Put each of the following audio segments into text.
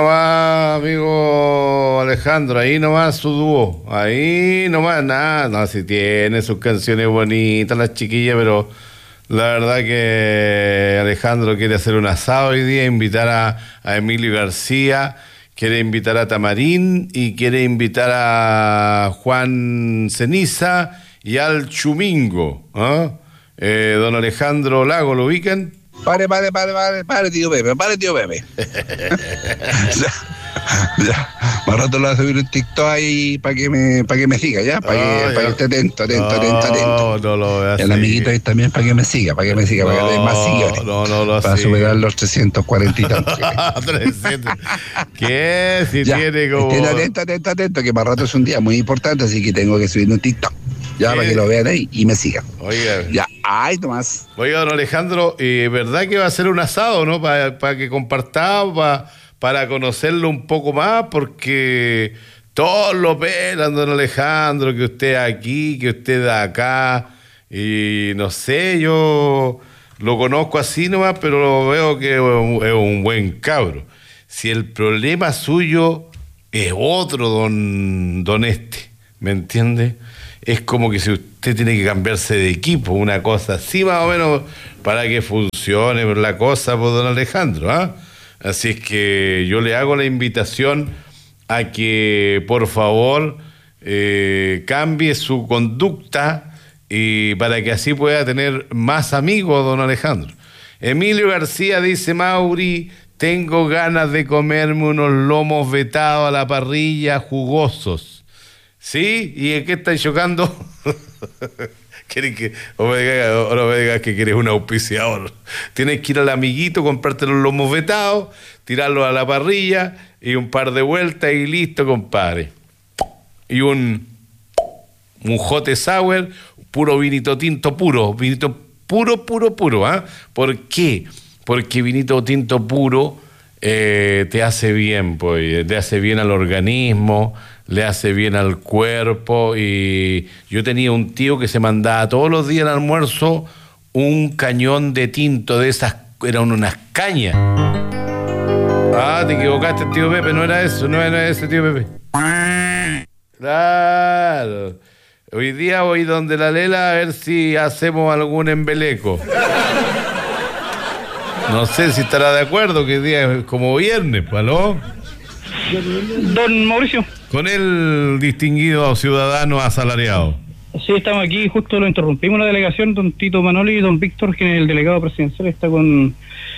Va, amigo Alejandro, ahí nomás su dúo, ahí nomás, nada, no, si tiene sus canciones bonitas las chiquillas, pero la verdad que Alejandro quiere hacer un asado hoy día, invitar a Emilio García, quiere invitar a Tamarín y quiere invitar a Juan Ceniza y al Chumingo, ¿eh? Don Alejandro Lago, ¿lo ubican? Pare, tío Pepe. Ya. Más rato lo voy a subir un TikTok ahí para que me siga, ¿ya? Para que esté atento. No lo voy a el amiguito ahí también para que me siga, para que me dé más seguidores. Para superar los 340 y tantos. 300. ¿Qué? Si ya, tiene como... Estén atento, que más rato es un día muy importante, así que tengo que subir un TikTok. Ya, para que lo vean ahí y me sigan. Oiga. Ya, ay, Tomás. Oiga, don Alejandro, ¿verdad que va a ser un asado, no? Para que compartamos, para conocerlo un poco más, porque todos lo pelan, don Alejandro, que usted aquí, que usted acá, y no sé, yo lo conozco así nomás, pero veo que es un buen cabro. Si el problema suyo es otro, don ¿me entiende? Es como que si usted tiene que cambiarse de equipo, una cosa así más o menos, para que funcione la cosa, pues, don Alejandro, ¿ah? Así es que yo le hago la invitación a que, por favor, cambie su conducta y para que así pueda tener más amigos, don Alejandro. Emilio García dice: Mauri, tengo ganas de comerme unos lomos vetados a la parrilla jugosos. ¿Sí? ¿Y en qué están chocando? ¿Quieren que no me digas que quieres un auspiciador? Tienes que ir al amiguito, comprarte los lomos vetados, tirarlos a la parrilla y un par de vueltas y listo, compadre. Y un jote sour, puro vinito tinto puro, vinito puro, ¿ah? ¿Por qué? Porque vinito tinto puro te hace bien, pues, te hace bien al organismo, le hace bien al cuerpo. Y yo tenía un tío que se mandaba todos los días al almuerzo un cañón de tinto de esas, eran unas cañas. Ah, te equivocaste, tío Pepe, no era eso, no era ese, tío Pepe. Claro. Hoy día voy donde la Lela a ver si hacemos algún embeleco. No sé si estará de acuerdo que hoy día es como viernes, ¿no? Don Mauricio. Con el distinguido ciudadano asalariado. Sí, estamos aquí, justo lo interrumpimos la delegación, don Tito Manoli y don Víctor, que el delegado presidencial está con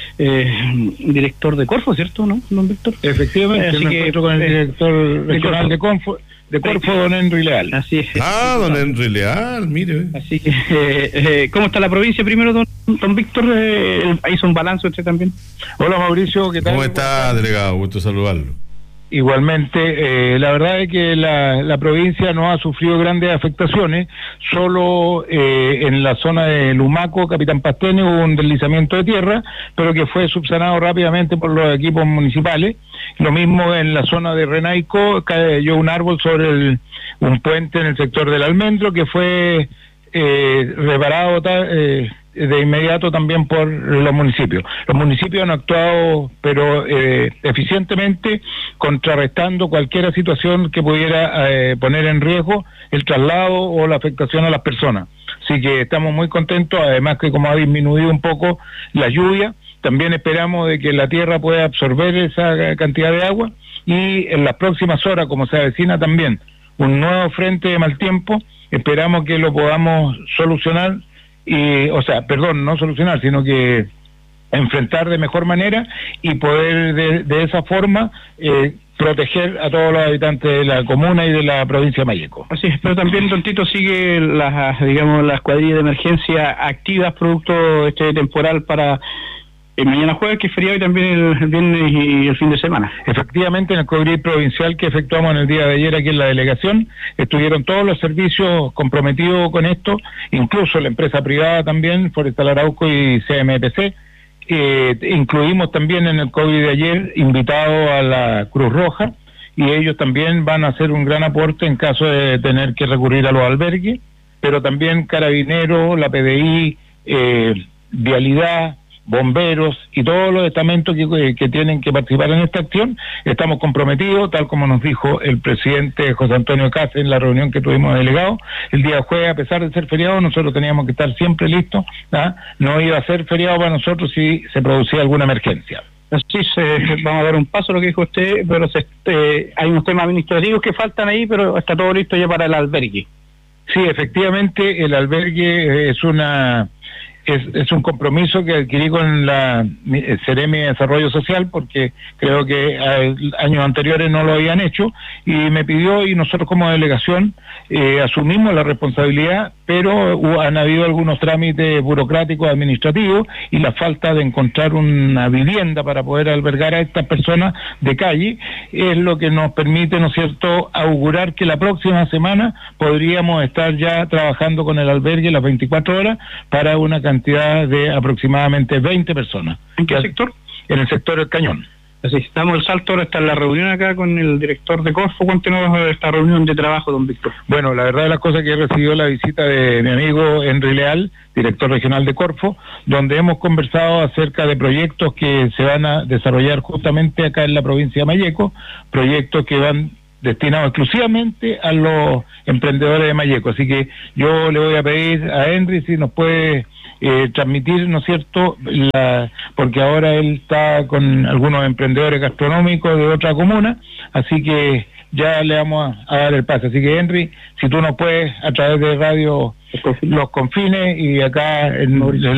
director de Corfo, ¿cierto? ¿No, don Víctor? Efectivamente, así me que encuentro con el director regional de Corfo, don Henry Leal. Así es. Ah, don Henry Leal, mire. Así que, ¿cómo está la provincia primero, don Víctor? Ahí hizo un balance usted también. Hola Mauricio, ¿qué tal? ¿Cómo está, delegado? Gusto saludarlo. Igualmente, la verdad es que la provincia no ha sufrido grandes afectaciones, solo en la zona de Lumaco, Capitán Pastene, hubo un deslizamiento de tierra, pero que fue subsanado rápidamente por los equipos municipales. Lo mismo en la zona de Renaico, cayó un árbol sobre un puente en el sector del Almendro, que fue reparado de inmediato también por los municipios. Los municipios han actuado, pero eficientemente, contrarrestando cualquier situación que pudiera poner en riesgo el traslado o la afectación a las personas. Así que estamos muy contentos, además que como ha disminuido un poco la lluvia, también esperamos de que la tierra pueda absorber esa cantidad de agua, y en las próximas horas, como se avecina también un nuevo frente de mal tiempo, esperamos que lo podamos solucionar. No solucionar, sino que enfrentar de mejor manera y poder de esa forma proteger a todos los habitantes de la comuna y de la provincia de Malleco. Así es, pero también, don Tito, sigue las cuadrillas de emergencia activas producto de este temporal para mañana jueves, que es feriado, y también el viernes y el fin de semana. Efectivamente, en el cuadril provincial que efectuamos en el día de ayer aquí en la delegación, estuvieron todos los servicios comprometidos con esto, incluso la empresa privada también, Forestal Arauco y CMPC. Incluimos también en el COVID de ayer invitados a la Cruz Roja, y ellos también van a hacer un gran aporte en caso de tener que recurrir a los albergues, pero también Carabineros, la PDI, Vialidad, bomberos y todos los estamentos que tienen que participar en esta acción. Estamos comprometidos, tal como nos dijo el presidente José Antonio Cáceres en la reunión que tuvimos de delegados. El día jueves, a pesar de ser feriado, nosotros teníamos que estar siempre listos, ¿ah? No iba a ser feriado para nosotros si se producía alguna emergencia. Sí, vamos a dar un paso a lo que dijo usted, pero hay unos temas administrativos que faltan ahí, pero está todo listo ya para el albergue. Sí, efectivamente, el albergue es un compromiso que adquirí con la Seremi de Desarrollo Social, porque creo que años anteriores no lo habían hecho, y me pidió, y nosotros como delegación asumimos la responsabilidad, pero han habido algunos trámites burocráticos administrativos y la falta de encontrar una vivienda para poder albergar a estas personas de calle es lo que nos permite, ¿no es cierto?, augurar que la próxima semana podríamos estar ya trabajando con el albergue las 24 horas para una cantidad de aproximadamente 20 personas. ¿En qué sector? En el sector del Cañón. Así, damos el salto, ahora está en la reunión acá con el director de Corfo. Cuéntenos esta reunión de trabajo, don Víctor. Bueno, la verdad de las cosas que he recibido la visita de mi amigo Henry Leal, director regional de Corfo, donde hemos conversado acerca de proyectos que se van a desarrollar justamente acá en la provincia de Malleco, proyectos que van destinados exclusivamente a los emprendedores de Malleco. Así que yo le voy a pedir a Henry si nos puede transmitir, ¿no es cierto?, porque ahora él está con algunos emprendedores gastronómicos de otra comuna, así que ya le vamos a dar el pase. Así que, Henry, si tú nos puedes, a través de Radio Los Confines, y acá en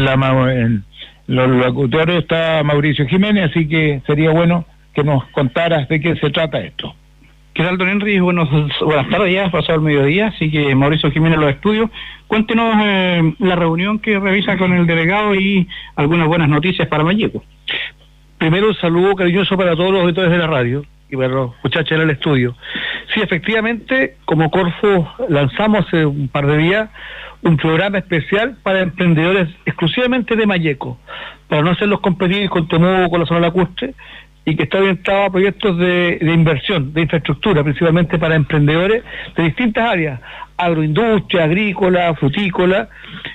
los locutores está Mauricio Jiménez, así que sería bueno que nos contaras de qué se trata esto. ¿Qué tal, don Henry? Buenas tardes, ya pasado el mediodía, así que Mauricio Jiménez, los estudios. Cuéntenos la reunión que revisa con el delegado y algunas buenas noticias para Malleco. Primero, un saludo cariñoso para todos los auditores de la radio y para los muchachos en el estudio. Sí, efectivamente, como Corfo lanzamos hace un par de días un programa especial para emprendedores exclusivamente de Malleco, para no hacerlos competir con Temuco, con la zona lacustre, y que está orientado a proyectos de inversión, de infraestructura, principalmente para emprendedores de distintas áreas, agroindustria, agrícola, frutícola,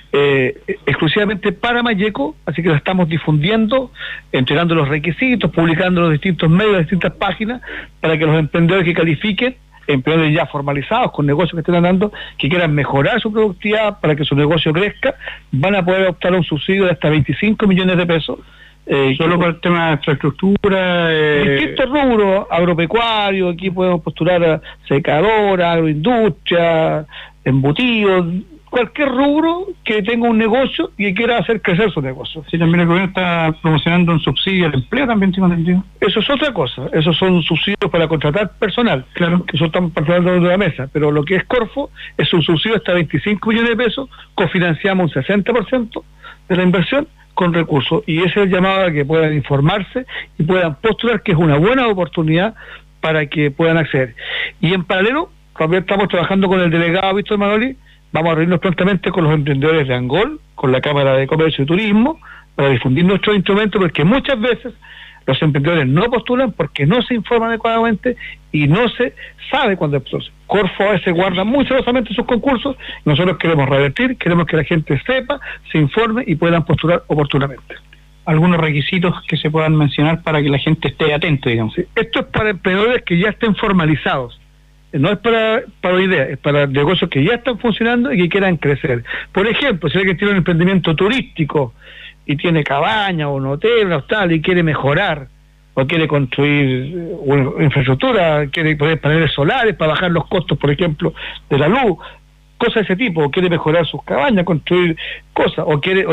exclusivamente para Malleco, así que lo estamos difundiendo, entregando los requisitos, publicando en los distintos medios, las distintas páginas, para que los emprendedores que califiquen, emprendedores ya formalizados, con negocios que estén andando, que quieran mejorar su productividad para que su negocio crezca, van a poder optar a un subsidio de hasta 25 millones de pesos, solo por el tema de infraestructura, distintos rubros, agropecuario, aquí podemos postular a secadora, agroindustria, embutidos, cualquier rubro que tenga un negocio y que quiera hacer crecer su negocio. Sí, también el gobierno está promocionando un subsidio al empleo también, tengo entendido. Eso es otra cosa, esos son subsidios para contratar personal, claro, que eso estamos hablando de la mesa, pero lo que es Corfo es un subsidio hasta 25 millones de pesos, cofinanciamos un 60% de la inversión con recursos, y ese es el llamado a que puedan informarse y puedan postular, que es una buena oportunidad para que puedan acceder. Y en paralelo, también estamos trabajando con el delegado Víctor Manoli, vamos a reunirnos prontamente con los emprendedores de Angol, con la Cámara de Comercio y Turismo, para difundir nuestros instrumentos, porque muchas veces los emprendedores no postulan porque no se informan adecuadamente y no se sabe cuándo es proceso. Corfo a veces guarda muy celosamente sus concursos, nosotros queremos revertir, queremos que la gente sepa, se informe y puedan postular oportunamente. Algunos requisitos que se puedan mencionar para que la gente esté atento, digamos. Sí, esto es para emprendedores que ya estén formalizados, no es para hoy día, es para negocios que ya están funcionando y que quieran crecer. Por ejemplo, si alguien tiene un emprendimiento turístico y tiene cabaña o un hotel, un hostal, y quiere mejorar, o quiere construir una infraestructura, quiere poner paneles solares para bajar los costos, por ejemplo, de la luz, cosas de ese tipo, o quiere mejorar sus cabañas, construir cosas, o tiene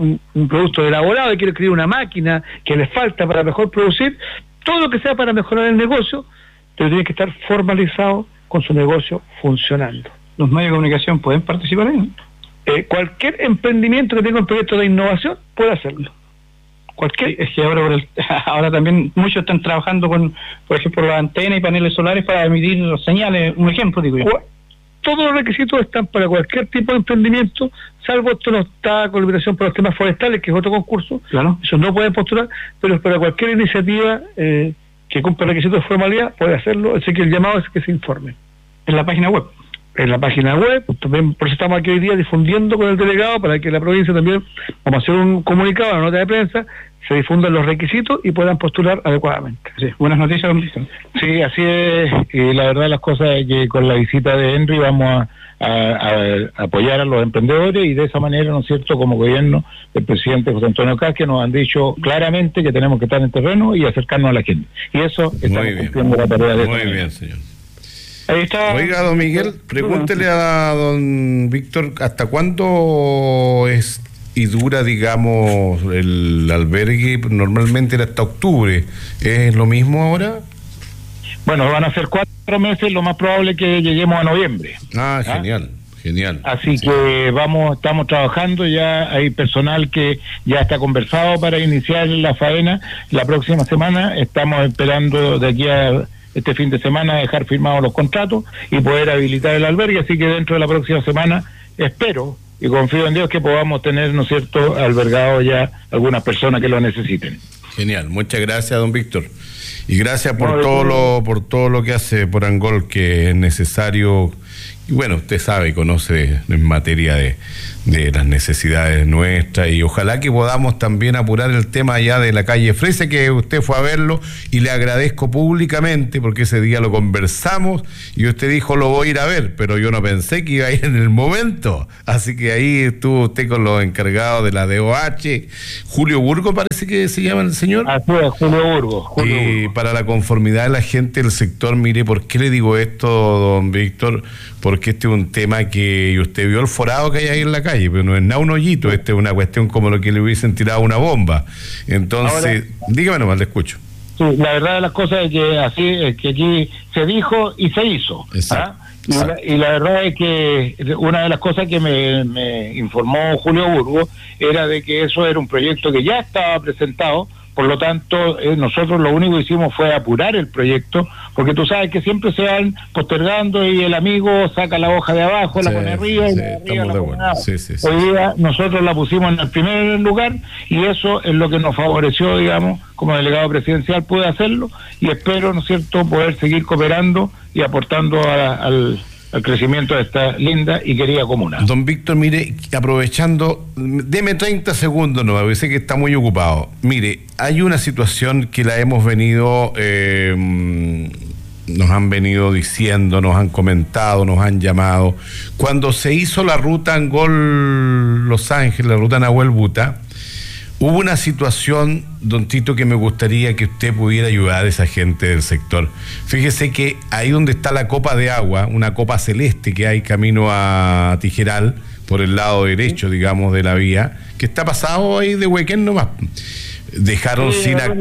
un producto elaborado y quiere crear una máquina que le falta para mejor producir, todo lo que sea para mejorar el negocio, pero tiene que estar formalizado con su negocio funcionando. ¿Los medios de comunicación pueden participar en eso? Cualquier emprendimiento que tenga un proyecto de innovación puede hacerlo. Cualquier. Sí, es que ahora también muchos están trabajando con, por ejemplo, las antenas y paneles solares para emitir señales, un ejemplo, digo yo. Todos los requisitos están para cualquier tipo de emprendimiento, salvo esto no está con liberación para los temas forestales, que es otro concurso, claro, eso no pueden postular, pero para cualquier iniciativa que cumpla requisitos de formalidad puede hacerlo, así que el llamado es que se informe. En la página web. en la página web, también por eso estamos aquí hoy día difundiendo con el delegado para que la provincia también, vamos a hacer un comunicado, una nota de prensa, se difundan los requisitos y puedan postular adecuadamente. Sí, buenas noticias, don Víctor. Sí, así es, y la verdad las cosas es que con la visita de Henry vamos a apoyar a los emprendedores y de esa manera, ¿no es cierto?, como gobierno del presidente José Antonio Kast, que nos han dicho claramente que tenemos que estar en terreno y acercarnos a la gente. Y eso estamos cumpliendo la tarea de Muy bien, señor. Ahí está. Oiga, don Miguel, pregúntele a don Víctor, ¿hasta cuándo es y dura, digamos, el albergue? Normalmente era hasta octubre. ¿Es lo mismo ahora? Bueno, van a ser 4 meses, lo más probable es que lleguemos a noviembre. Genial. Genial. Así que estamos trabajando, ya hay personal que ya está conversado para iniciar la faena la próxima semana. Estamos esperando de aquí a este fin de semana dejar firmados los contratos y poder habilitar el albergue, así que dentro de la próxima semana espero y confío en Dios que podamos tener, ¿no es cierto?, albergado ya algunas personas que lo necesiten. Genial, muchas gracias, don Víctor. Y gracias por todo lo que hace por Angol, que es necesario. Y bueno, usted sabe y conoce en materia de las necesidades nuestras, y ojalá que podamos también apurar el tema allá de la calle Frese, que usted fue a verlo, y le agradezco públicamente porque ese día lo conversamos y usted dijo lo voy a ir a ver, pero yo no pensé que iba a ir en el momento, así que ahí estuvo usted con los encargados de la DOH, Julio Burgo parece que se llama el señor. Así es, Julio Burgo. Para la conformidad de la gente del sector, mire, ¿por qué le digo esto, don Víctor? Porque este es un tema que, y usted vio el forado que hay ahí en la calle, pero no es nada un hoyito, es una cuestión como lo que le hubiesen tirado una bomba. Entonces, dígame nomás, le escucho. Sí, la verdad de las cosas es que así es que aquí se dijo y se hizo. Exacto. Y la verdad es que una de las cosas que me informó Julio Burgo era de que eso era un proyecto que ya estaba presentado. Por lo tanto, nosotros lo único que hicimos fue apurar el proyecto, porque tú sabes que siempre se van postergando y el amigo saca la hoja de abajo, la pone arriba, y arriba la pone abajo. Hoy día nosotros la pusimos en el primer lugar y eso es lo que nos favoreció, digamos, como delegado presidencial pude hacerlo y espero, ¿no es cierto?, poder seguir cooperando y aportando al crecimiento de esta linda y querida comuna. Don Víctor, mire, aprovechando, deme 30 segundos, no, me sé que está muy ocupado. Mire, hay una situación que la hemos venido, nos han venido diciendo, nos han comentado, nos han llamado. Cuando se hizo la ruta Angol-Los Ángeles, la ruta Nahuel Buta, hubo una situación, don Tito, que me gustaría que usted pudiera ayudar a esa gente del sector. Fíjese que ahí donde está la copa de agua, una copa celeste que hay camino a Tijeral, por el lado derecho, digamos, de la vía, que está pasado ahí de Huequén nomás. Dejaron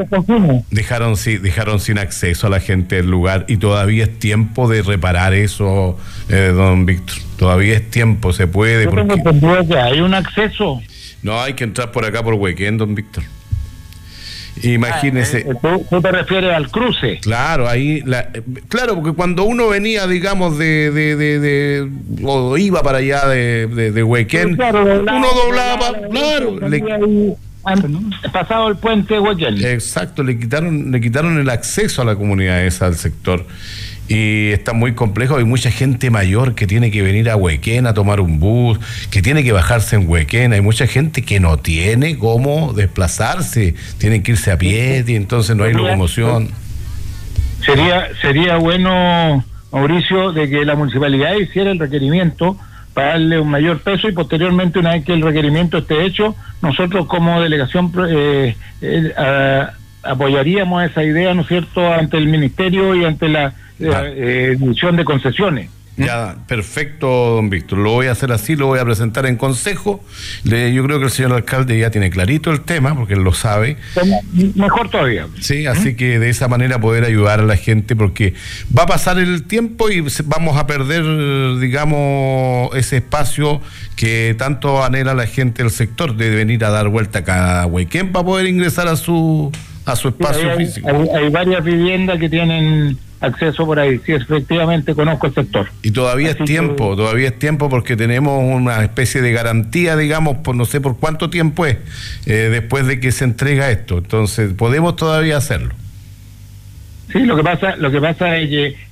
sin acceso a la gente del lugar y todavía es tiempo de reparar eso, don Víctor. Todavía es tiempo, se puede. Yo tengo entendido que hay un acceso. No, hay que entrar por acá por Huequén, don Víctor. Imagínese. ¿Tú te refieres al cruce? Claro, ahí, claro, porque cuando uno venía, digamos, o iba para allá de Huequén, claro, uno doblaba, claro. Pasado el puente Huequén. Exacto, le quitaron el acceso a la comunidad esa, al sector. Y está muy complejo, hay mucha gente mayor que tiene que venir a Huequén a tomar un bus, que tiene que bajarse en Huequén, hay mucha gente que no tiene cómo desplazarse, tienen que irse a pie y entonces no hay locomoción. Sería bueno, Mauricio, de que la municipalidad hiciera el requerimiento para darle un mayor peso y posteriormente, una vez que el requerimiento esté hecho, nosotros como delegación apoyaríamos esa idea, ¿no es cierto?, ante el ministerio y ante la división de concesiones. Ya, perfecto, don Víctor, lo voy a hacer así, lo voy a presentar en consejo. Yo creo que el señor alcalde ya tiene clarito el tema, porque él lo sabe. Mejor todavía. Sí, así que de esa manera poder ayudar a la gente, porque va a pasar el tiempo y vamos a perder, digamos, ese espacio que tanto anhela la gente del sector, de venir a dar vuelta a cada Huequén para poder ingresar a su espacio físico. Hay varias viviendas que tienen acceso por ahí, sí, efectivamente conozco el sector. Y todavía es tiempo porque tenemos una especie de garantía, digamos, por no sé por cuánto tiempo es, después de que se entrega esto, entonces podemos todavía hacerlo. Sí, lo que pasa es que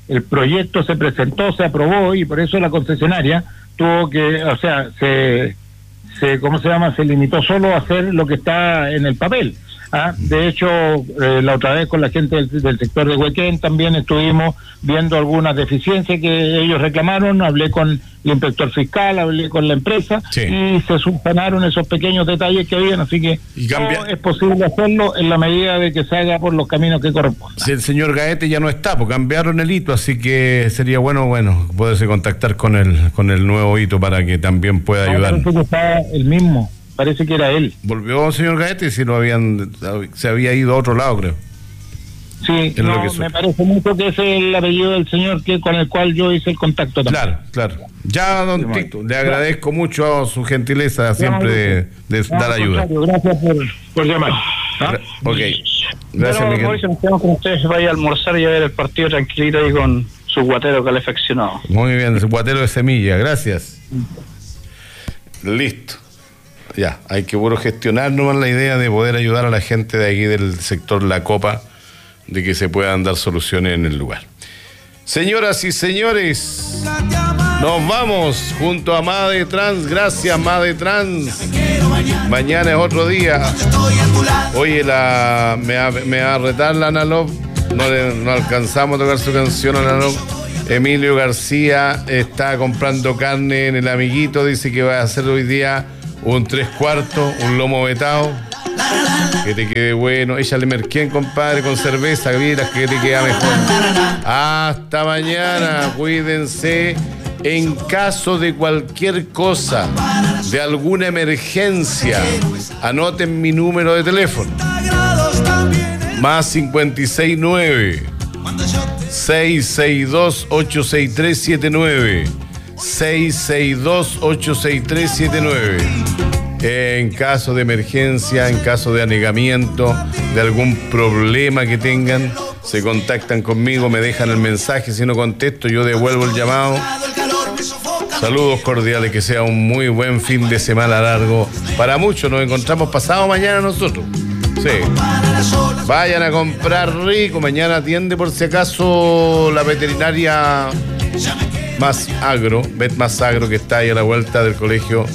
el proyecto se presentó, se aprobó, y por eso la concesionaria tuvo que, o sea, se limitó solo a hacer lo que está en el papel. De hecho, la otra vez con la gente del sector de Huequén también estuvimos viendo algunas deficiencias que ellos reclamaron. Hablé con el inspector fiscal, hablé con la empresa, sí, y se subsanaron esos pequeños detalles que habían, así que no es posible hacerlo en la medida de que se haga por los caminos que correspondan. Si el señor Gaete ya no está, pues cambiaron el hito, así que sería bueno poderse contactar con el nuevo hito para que también pueda ayudar. Parece que está el mismo. Parece que era él. ¿Volvió, señor Gaete? Si se había ido a otro lado, creo. Sí, me parece mucho que ese es el apellido del señor con el cual yo hice el contacto también. Claro. Ya, don Tito, le agradezco mucho su gentileza siempre de dar ayuda. Gracias por llamar. Ok. Gracias, Miguel. Mauricio, nos quedamos con ustedes, vaya a almorzar y a ver el partido tranquilito ahí con su guatero calefaccionado. Muy bien, su guatero de semilla, gracias. Listo. Ya, hay que gestionar nomás la idea de poder ayudar a la gente de aquí del sector La Copa, de que se puedan dar soluciones en el lugar. Señoras y señores, nos vamos junto a Made Trans. Gracias, Made Trans. Mañana es otro día. Oye, me va a retar la Analog. No alcanzamos a tocar su canción a la Analog. Emilio García está comprando carne en el Amiguito. Dice que va a hacer hoy día un 3/4, un lomo vetado, que te quede bueno. Échale merquén, compadre, con cerveza, mira que te queda mejor. Hasta mañana, cuídense. En caso de cualquier cosa, de alguna emergencia, anoten mi número de teléfono. Más 569 662 86379. 662-86379. En caso de emergencia, en caso de anegamiento, de algún problema que tengan, se contactan conmigo, me dejan el mensaje. Si no contesto, yo devuelvo el llamado. Saludos cordiales, que sea un muy buen fin de semana largo. Para muchos, nos encontramos pasado mañana nosotros. Sí. Vayan a comprar rico. Mañana atiende por si acaso la veterinaria Más Agro, Más Agro, que está ahí a la vuelta del colegio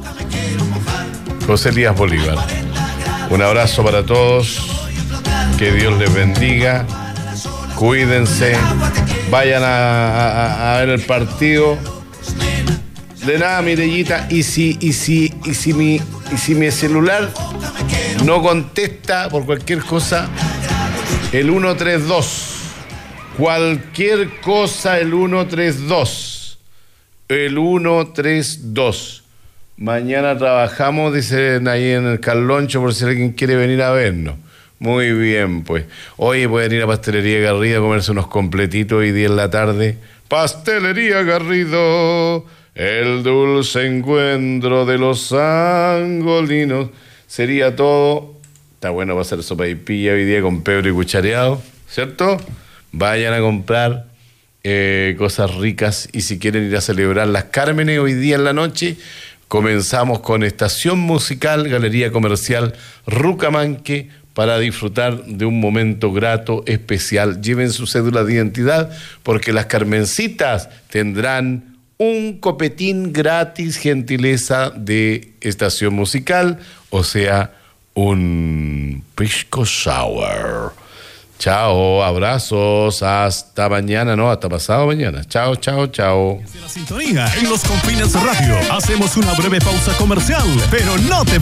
José Elías Bolívar. Un abrazo para todos, que Dios les bendiga, cuídense, vayan a ver el partido. De nada, Mirellita, y si mi celular no contesta por cualquier cosa, el 132. Cualquier cosa, el 132. El 132. Mañana trabajamos, dicen ahí en el Carloncho, por si alguien quiere venir a vernos. Muy bien, pues. Oye, pueden ir a Pastelería Garrido a comerse unos completitos hoy día en la tarde. Pastelería Garrido, el dulce encuentro de los angolinos. Sería todo. Está bueno para hacer sopaipilla hoy día con pebre y cuchareado, ¿cierto? Vayan a comprar cosas ricas, y si quieren ir a celebrar las Cármenes hoy día en la noche, comenzamos con Estación Musical, Galería Comercial Rucamanque, para disfrutar de un momento grato, especial. Lleven su cédula de identidad, porque las Carmencitas tendrán un copetín gratis, gentileza de Estación Musical, o sea, un pisco sour. Chao, abrazos, hasta mañana, hasta pasado mañana. Chao. La sintonía en Los Confines Radio. Hacemos una breve pausa comercial, pero no te